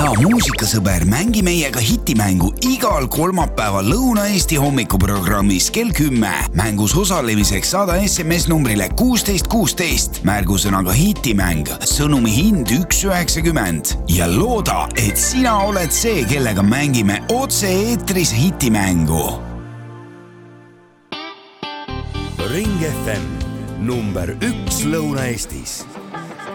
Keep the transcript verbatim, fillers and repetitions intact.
hea muusikasõber, mängi meiega hitimängu igal kolmapäeval Lõuna-Eesti hommikuprogrammis kell kümme. Mängus osalemiseks saada S M S numbrile kuusteist kuusteist. Märgusõnaga hitimäng, sõnumi hind üks üheksakümmend ja looda, et sina oled see, kellega mängime otse eetris hitimängu. Ring F M number üks Lõuna-Eestis.